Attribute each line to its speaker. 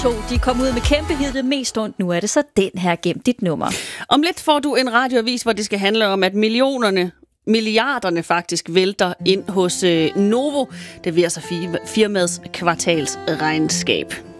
Speaker 1: De kom ud med kæmpe hittet mest ondt. Nu er det så den her Gem dit nummer.
Speaker 2: Om lidt får du en radioavis, hvor det skal handle om, at milliarderne faktisk vælter ind hos Novo. Det vil altså firmaets kvartalsregnskab.